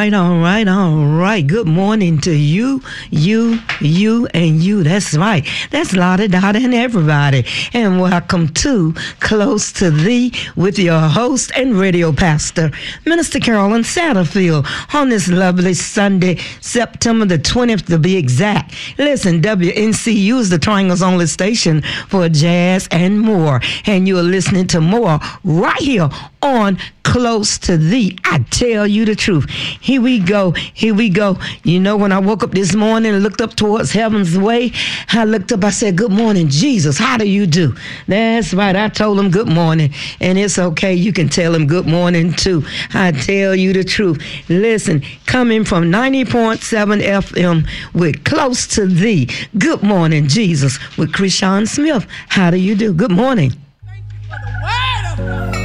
right. Good morning to you, and you. That's right. That's Lottie, Dottie, and everybody. And welcome to Close to Thee with your host and radio pastor, Minister Carolyn Satterfield, on this lovely Sunday, September the 20th to be exact. Listen, WNCU is the Triangle's only station for jazz and more. And you are listening to more right here on Close to Thee. I tell you the truth. Here we go. You know, when I woke up this morning and looked up towards heaven's way, I looked up, I said, good morning, Jesus. How do you do? That's right. I told him good morning. And it's okay. You can tell him good morning too. I tell you the truth. Listen, coming from 90.7 FM with Close to Thee. Good morning, Jesus, with Krishan Smith. How do you do? Good morning. Thank you for the word of God.